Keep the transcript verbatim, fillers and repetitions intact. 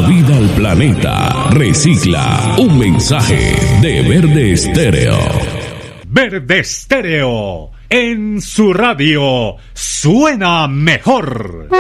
vida al planeta. Recicla. Un mensaje de Verde Estéreo. Verde Estéreo. En su radio suena mejor.